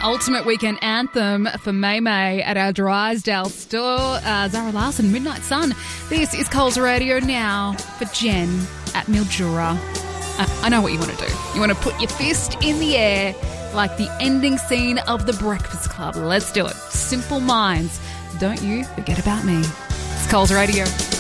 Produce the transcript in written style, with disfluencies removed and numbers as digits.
ultimate weekend anthem for May May at our Drysdale store. Zara Larson, Midnight Sun. This is Coles Radio now for Jen at Mildura. I know what you want to do. You want to put your fist in the air like the ending scene of The Breakfast Club. Let's do it. Simple Minds. Don't you forget about me. It's Coles Radio.